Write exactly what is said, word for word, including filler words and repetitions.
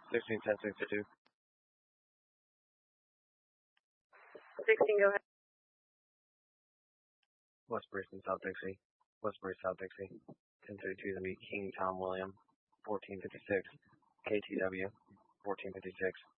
sixteen ten sixty-two. sixteen, go ahead. Westbury and South Dixie. Westbury, South Dixie. ten thirty-two to meet King Tom William. fourteen fifty-six. K T W. fourteen fifty-six.